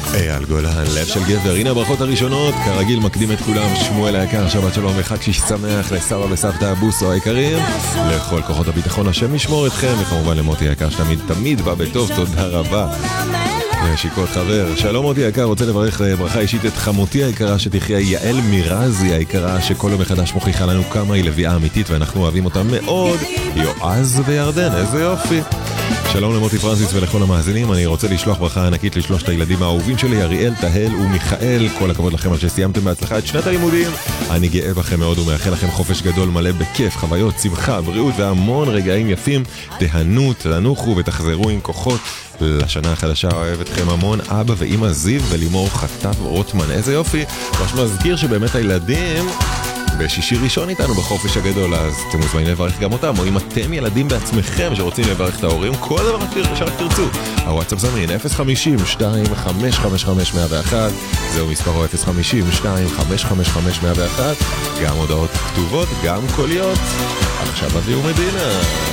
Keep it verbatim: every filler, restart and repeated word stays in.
אייל גולן, לב של גבר, הנה הברכות הראשונות, כרגיל מקדים את כולם, שמואל היקר, שבת שלום וחג שיש שמח, לסבא וסבתא הבוסו היקרים, לכל כוחות הביטחון השם ישמור אתכם, וכמובן למוטי היקר שתמיד תמיד בא בטוב, תודה רבה. שיקות חבר, שלום מוטי היקר, רוצה לברך ברכה אישית את חמותי היקרה שתחיה, יעל מירזי היקרה שכל יום מחדש מוכיחה לנו כמה היא לביאה אמיתית ואנחנו אוהבים אותה מאוד, יועז וירדן, איזה יופי. שלום למוטי פרנסיס ולכל המאזינים, אני רוצה לשלוח ברכה ענקית לשלושת הילדים האהובים שלי, אריאל, תהל ומיכאל, כל הכבוד לכם על שסיימתם בהצלחה את שנת הלימודים, אני גאה בכם מאוד ומאחל לכם חופש גדול מלא בכיף, חוויות, שמחה, בריאות והמון רגעים יפים, תהנו, תנוחו ותחזרו עם כוחות לשנה החדשה, אוהב אתכם המון, אבא ואמא זיו ולימור חטב רוטמן, איזה יופי, ממש מזכיר שבאמת הילדים בשישי ראשון איתנו בחופש הגדול, אז אתם מוזמנים לברך גם אותם, או אם אתם ילדים בעצמכם שרוצים לברך את ההורים, כל דבר שרק תרצו. הוואטסאפ זמין אפס חמישים שתיים חמש חמש חמש מאה ואחת, זהו מספרו אפס חמישים שתיים חמש חמש חמש מאה ואחת, גם הודעות כתובות, גם קוליות. עכשיו אביהו מדינה.